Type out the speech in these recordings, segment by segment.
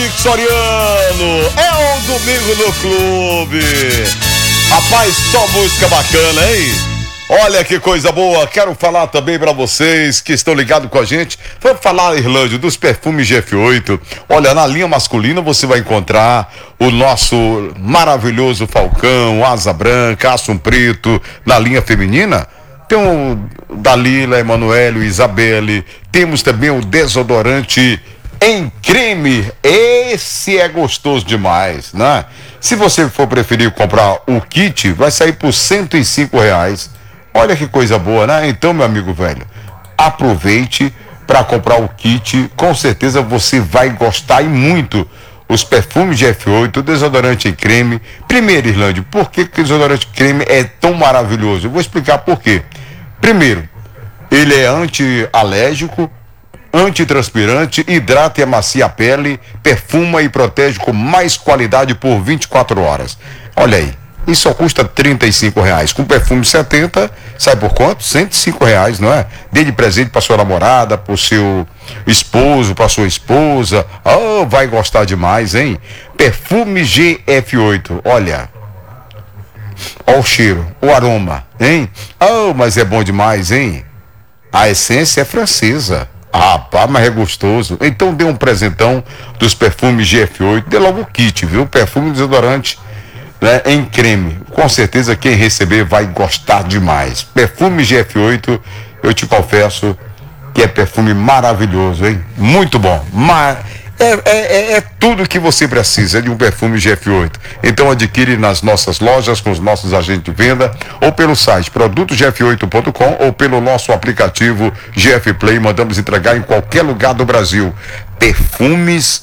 Onyx Soriano, é o Domingo no Clube. Rapaz, só música bacana, hein? Olha que coisa boa, quero falar também pra vocês que estão ligados com a gente. Vamos falar, Irlândia, dos perfumes GF8. Olha, na linha masculina você vai encontrar o nosso maravilhoso Falcão, Asa Branca, Assum Preto. Na linha feminina tem o Dalila, Emanuele, Isabelle. Temos também o desodorante em creme. Esse é gostoso demais, né? Se você for preferir comprar o kit, vai sair por R$105. Olha que coisa boa, né? Então, meu amigo velho, aproveite para comprar o kit. Com certeza você vai gostar e muito. Os perfumes de F8, o desodorante em creme. Primeiro, Irlândia, por que o desodorante creme é tão maravilhoso? Eu vou explicar por quê. Primeiro, ele é anti-alérgico, antitranspirante, hidrata e amacia a pele, perfuma e protege com mais qualidade por 24 horas. Olha aí, isso só custa R$35. Com perfume 70, sai por quanto? R$105, não é? Dê de presente para sua namorada, para o seu esposo, para sua esposa. Oh, vai gostar demais, hein? Perfume GF8, olha. Olha o cheiro, o aroma, hein? Oh, mas é bom demais, hein? A essência é francesa. Ah, pá, mas é gostoso. Então dê um presentão dos perfumes GF8. Dê logo o kit, viu? Perfume desodorante, né, em creme. Com certeza quem receber vai gostar demais. Perfume GF8, eu te confesso que é perfume maravilhoso, hein? Muito bom. Mas é tudo que você precisa de um perfume GF8. Então adquire nas nossas lojas, com os nossos agentes de venda, ou pelo site produtosgf8.com ou pelo nosso aplicativo GF Play. Mandamos entregar em qualquer lugar do Brasil. Perfumes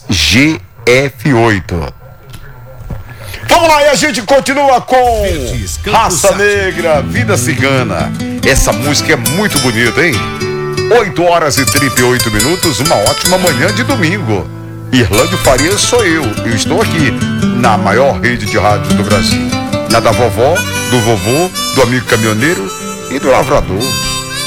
GF8. Vamos lá, e a gente continua com Raça Negra, Vida Cigana. Essa música é muito bonita, hein? 8h38, uma ótima manhã de domingo. Irlândia Farias sou eu estou aqui na maior rede de rádios do Brasil. Na da vovó, do vovô, do amigo caminhoneiro e do lavrador.